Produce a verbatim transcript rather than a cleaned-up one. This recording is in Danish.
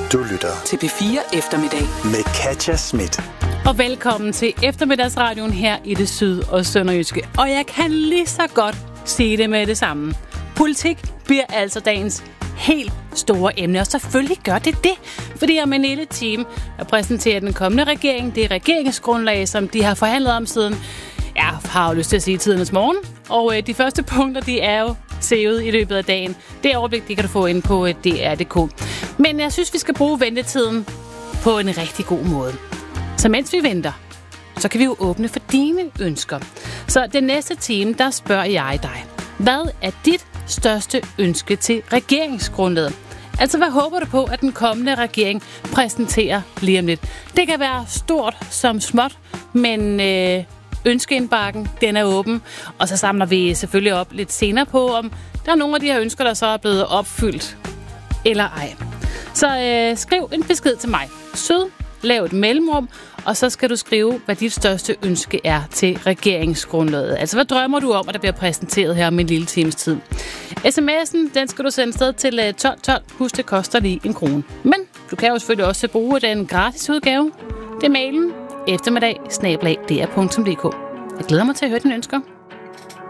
Du lytter til P fire Eftermiddag med Katja Schmidt. Og velkommen til eftermiddagsradioen her i det syd- og sønderjyske. Og jeg kan lige så godt sige det med det samme. Politik bliver altså dagens helt store emne, og selvfølgelig gør det det, fordi om en lille time at præsentere den kommende regering, det er regeringsgrundlag, som de har forhandlet om siden, jeg har jo lyst til at sige tidernes morgen, og øh, de første punkter, de er jo sevet i løbet af dagen. Det overblik, det kan du få ind på øh, D R punktum d k. Men jeg synes, vi skal bruge ventetiden på en rigtig god måde. Så mens vi venter, så kan vi jo åbne for dine ønsker. Så den næste time, der spørger jeg dig, hvad er dit største ønske til regeringsgrundlaget? Altså, hvad håber du på, at den kommende regering præsenterer lige om lidt? Det kan være stort som småt, men øh, ønskeindbakken, den er åben. Og så samler vi selvfølgelig op lidt senere på, om der er nogle af de her ønsker, der så er blevet opfyldt eller ej. Så øh, skriv en besked til mig. Sød, lav et mellemrum, og så skal du skrive, hvad dit største ønske er til regeringsgrundlaget. Altså, hvad drømmer du om, at der bliver præsenteret her om en lille times tid? sms'en, den skal du sende sted til tolv tolv. Husk, det koster lige en krone. Men du kan jo selvfølgelig også bruge den gratis udgave. Det er mailen eftermiddag snabel-a d r punktum d k. Jeg glæder mig til at høre dine ønsker.